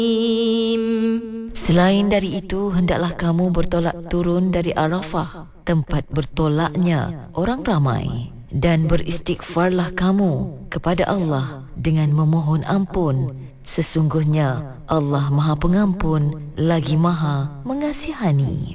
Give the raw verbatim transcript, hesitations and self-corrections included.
Selain dari itu, hendaklah kamu bertolak turun dari Arafah, tempat bertolaknya orang ramai, dan beristighfarlah kamu kepada Allah dengan memohon ampun. Sesungguhnya Allah Maha Pengampun lagi Maha Mengasihani.